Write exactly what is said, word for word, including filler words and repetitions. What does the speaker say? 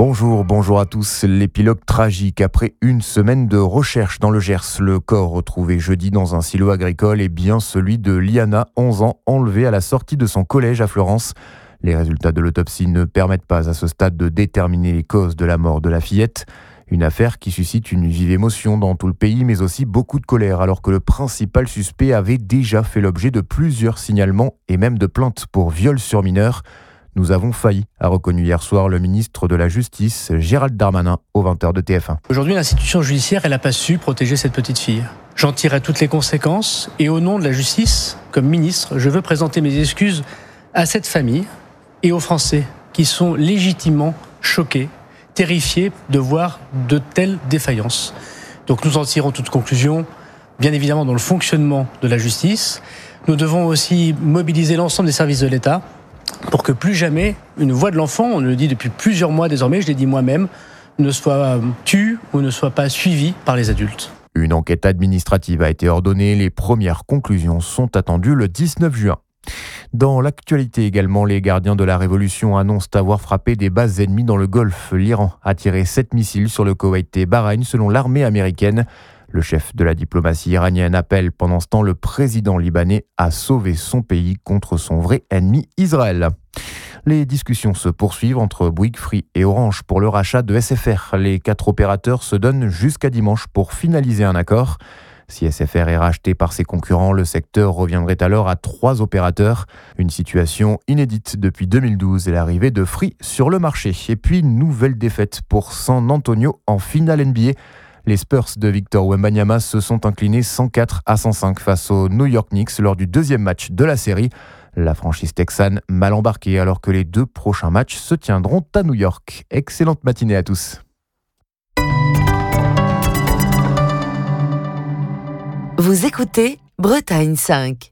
Bonjour, bonjour à tous. L'épilogue tragique après une semaine de recherche dans le Gers. Le corps retrouvé jeudi dans un silo agricole est bien celui de Liana, onze ans, enlevée à la sortie de son collège à Fleurance. Les résultats de l'autopsie ne permettent pas à ce stade de déterminer les causes de la mort de la fillette. Une affaire qui suscite une vive émotion dans tout le pays, mais aussi beaucoup de colère, alors que le principal suspect avait déjà fait l'objet de plusieurs signalements et même de plaintes pour viol sur mineur. Nous avons failli, a reconnu hier soir le ministre de la Justice, Gérald Darmanin, au vingt heures de T F un. Aujourd'hui, l'institution judiciaire, elle n'a pas su protéger cette petite fille. J'en tirerai toutes les conséquences et au nom de la justice, comme ministre, je veux présenter mes excuses à cette famille et aux Français qui sont légitimement choqués, terrifiés de voir de telles défaillances. Donc nous en tirons toutes conclusions, bien évidemment dans le fonctionnement de la justice. Nous devons aussi mobiliser l'ensemble des services de l'État pour que plus jamais une voix de l'enfant, on le dit depuis plusieurs mois désormais, je l'ai dit moi-même, ne soit tue ou ne soit pas suivie par les adultes. Une enquête administrative a été ordonnée. Les premières conclusions sont attendues le dix-neuf juin. Dans l'actualité également, les gardiens de la Révolution annoncent avoir frappé des bases ennemies dans le Golfe. L'Iran a tiré sept missiles sur le Koweït et Bahreïn selon l'armée américaine. Le chef de la diplomatie iranienne appelle pendant ce temps le président libanais à sauver son pays contre son vrai ennemi Israël. Les discussions se poursuivent entre Bouygues, Free et Orange pour le rachat de S F R. Les quatre opérateurs se donnent jusqu'à dimanche pour finaliser un accord. Si S F R est racheté par ses concurrents, le secteur reviendrait alors à trois opérateurs. Une situation inédite depuis deux mille douze et l'arrivée de Free sur le marché. Et puis, nouvelle défaite pour San Antonio en finale N B A. Les Spurs de Victor Wembanyama se sont inclinés cent quatre à cent cinq face aux New York Knicks lors du deuxième match de la série. La franchise texane mal embarquée alors que les deux prochains matchs se tiendront à New York. Excellente matinée à tous. Vous écoutez Bretagne cinq.